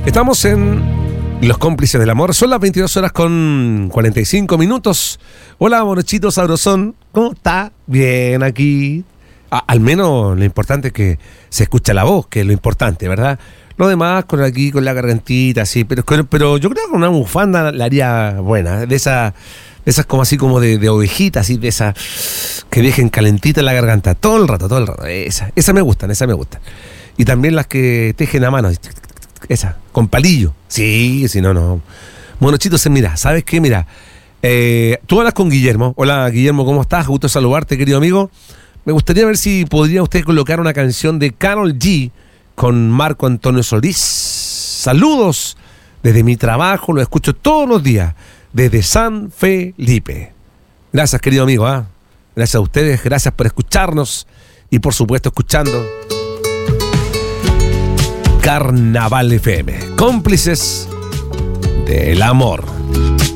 Estamos en Los Cómplices del Amor. Son las 22 horas con 45 minutos. Hola, monochito sabrosón. ¿Cómo está? Bien aquí. Al menos lo importante es que se escucha la voz, que es lo importante, ¿verdad? Lo demás, con la gargantita, así. Pero yo creo que una bufanda la haría buena. De esas como así como de ovejita, así, de esas que dejen calentita la garganta todo el rato. Esas me gustan. Y también las que tejen a mano. Esa, con palillo. Sí, no. Monochito, mira, ¿sabes qué? Mira, tú hablas con Guillermo. Hola, Guillermo, ¿cómo estás? Gusto saludarte, querido amigo. Me gustaría ver si podría usted colocar una canción de Karol G con Marco Antonio Solís. Saludos desde mi trabajo, lo escucho todos los días, desde San Felipe. Gracias, querido amigo. Gracias a ustedes, gracias por escucharnos y por supuesto escuchando Carnaval FM, cómplices del amor.